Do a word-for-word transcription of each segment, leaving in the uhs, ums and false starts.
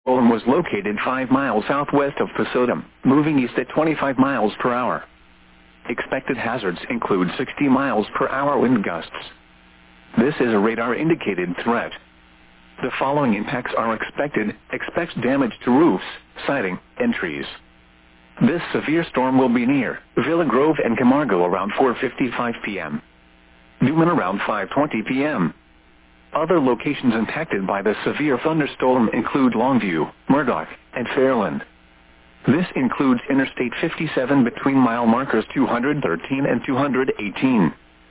Thunderstorm was located five miles southwest of Pasodum, moving east at twenty-five miles per hour. Expected hazards include sixty miles per hour wind gusts. This is a radar-indicated threat. The following impacts are expected. Expect damage to roofs, siding, and trees. This severe storm will be near Villa Grove and Camargo around four fifty-five p m Newman around five twenty p m Other locations impacted by the severe thunderstorm include Longview, Murdoch, and Fairland. This includes Interstate fifty-seven between mile markers two hundred thirteen and two hundred eighteen.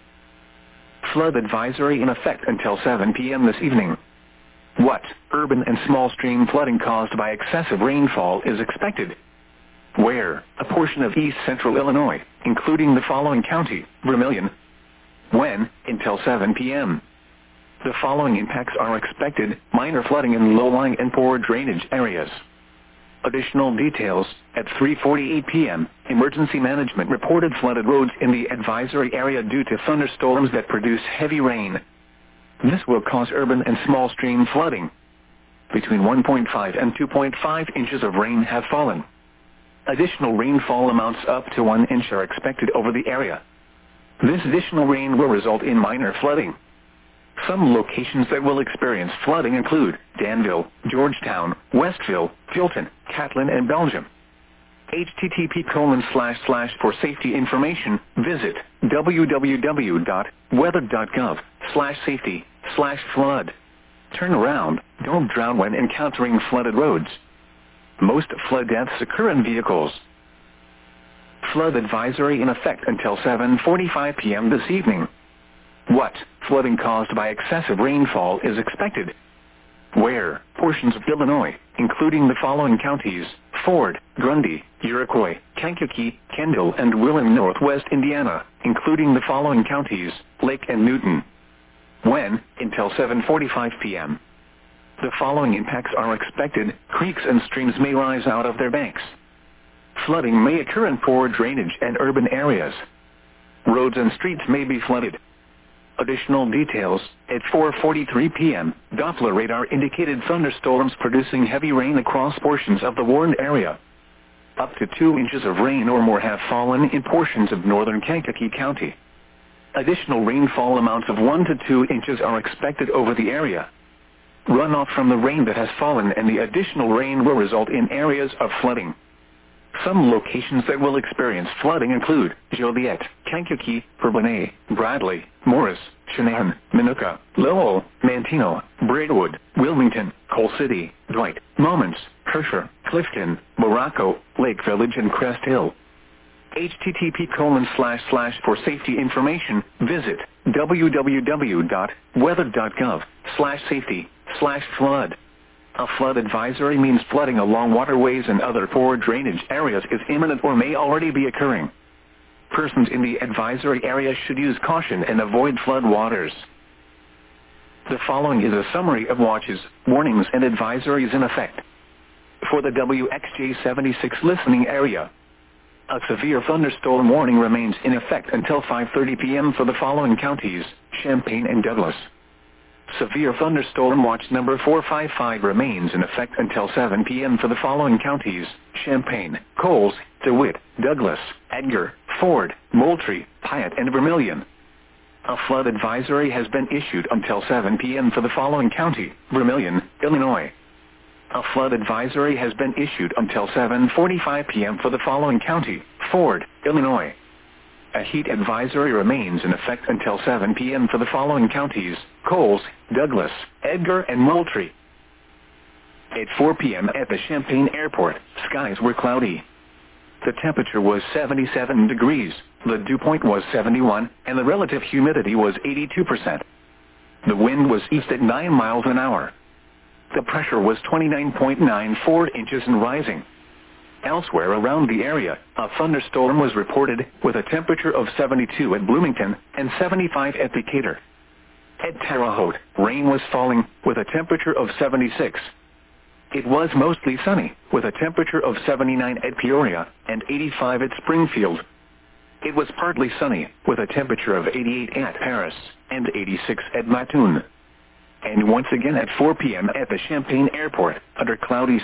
Flood advisory in effect until seven p m this evening. What urban and small stream flooding caused by excessive rainfall is expected? Where? A portion of east central Illinois, including the following county, Vermilion. When? Until seven p m The following impacts are expected: minor flooding in low-lying and poor drainage areas. Additional details: at three forty-eight p m, emergency management reported flooded roads in the advisory area due to thunderstorms that produce heavy rain. This will cause urban and small stream flooding. Between one point five and two point five inches of rain have fallen. Additional rainfall amounts up to one inch are expected over the area. This additional rain will result in minor flooding. Some locations that will experience flooding include Danville, Georgetown, Westville, Fulton, Catlin, and Belgium. H T T P colon slash slash for safety information, visit w w w dot weather dot gov slash safety slash flood. Turn around, don't drown when encountering flooded roads. Most flood deaths occur in vehicles. Flood advisory in effect until seven forty-five p m this evening. What flooding caused by excessive rainfall is expected? Where? Portions of Illinois, including the following counties: Ford, Grundy, Iroquois, Kankakee, Kendall, and Willing. Northwest Indiana, including the following counties: Lake and Newton. When? Until seven forty-five p m The following impacts are expected: creeks and streams may rise out of their banks. Flooding may occur in poor drainage and urban areas. Roads and streets may be flooded. Additional details: at four forty-three p m, Doppler radar indicated thunderstorms producing heavy rain across portions of the warned area. Up to two inches of rain or more have fallen in portions of northern Kankakee County. Additional rainfall amounts of one to two inches are expected over the area. Runoff from the rain that has fallen and the additional rain will result in areas of flooding. Some locations that will experience flooding include Joliet, Kankakee, Bourbonnais, Bradley, Morris, Cheyenne, Minooka, Lowell, Manteno, Braidwood, Wilmington, Coal City, Dwight, Momence, Kershaw, Clifton, Morocco, Lake Village, and Crest Hill. H T T P colon slash slash for safety information, visit w w w dot weather dot gov slash safety slash flood. A flood advisory means flooding along waterways and other poor drainage areas is imminent or may already be occurring. Persons in the advisory area should use caution and avoid flood waters. The following is a summary of watches, warnings, and advisories in effect. For the W X J seventy-six listening area, a severe thunderstorm warning remains in effect until five thirty p m for the following counties: Champaign and Douglas. Severe thunderstorm watch number four five five remains in effect until seven p m for the following counties: Champaign, Coles, DeWitt, Douglas, Edgar, Ford, Moultrie, Piatt, and Vermilion. A flood advisory has been issued until seven p m for the following county: Vermilion, Illinois. A flood advisory has been issued until seven forty-five p m for the following county: Ford, Illinois. A heat advisory remains in effect until seven p m for the following counties: Coles, Douglas, Edgar, and Moultrie. At four p m at the Champaign Airport, skies were cloudy. The temperature was seventy-seven degrees, the dew point was seventy-one, and the relative humidity was eighty-two percent. The wind was east at nine miles an hour. The pressure was twenty-nine point nine four inches and rising. Elsewhere around the area, a thunderstorm was reported, with a temperature of seventy-two at Bloomington and seventy-five at Decatur. At Terre Haute, rain was falling, with a temperature of seventy-six. It was mostly sunny, with a temperature of seventy-nine at Peoria and eighty-five at Springfield. It was partly sunny, with a temperature of eighty-eight at Paris and eighty-six at Mattoon. And once again at four p m at the Champaign Airport, under cloudy